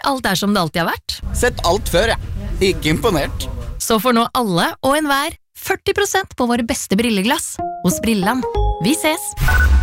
alt som det alltid har vært. Sett alt før, Ikke imponert. Så får nå alle og enhver 40% på våre beste brilleglass. Hos Brilland. Vi ses!